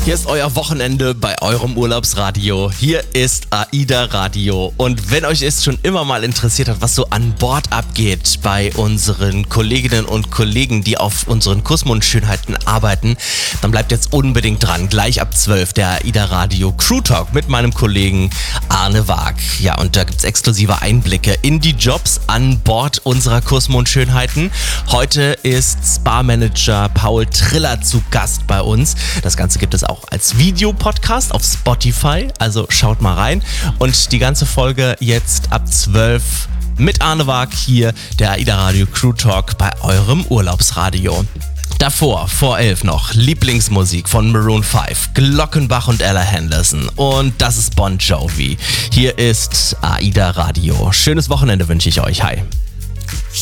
Hier ist euer Wochenende bei eurem Urlaubsradio. Hier ist AIDA Radio. Und wenn euch es schon immer mal interessiert hat, was so an Bord abgeht bei unseren Kolleginnen und Kollegen, die auf unseren Kussmund-Schönheiten arbeiten, dann bleibt jetzt unbedingt dran. Gleich ab 12 der AIDA Radio Crew Talk mit meinem Kollegen Arne Waag. Ja, und da gibt's exklusive Einblicke in die Jobs an Bord unserer Kussmund-Schönheiten. Heute ist Spa-Manager Paul Triller zu Gast bei uns. Das Ganze gibt es auch als Videopodcast auf Spotify, also schaut mal rein. Und die ganze Folge jetzt ab 12 mit Arne Waag hier, der AIDA Radio Crew Talk bei eurem Urlaubsradio. Davor, vor 11 noch, Lieblingsmusik von Maroon 5, Glockenbach und Ella Henderson. Und das ist Bon Jovi. Hier ist AIDA Radio. Schönes Wochenende wünsche ich euch. Hi.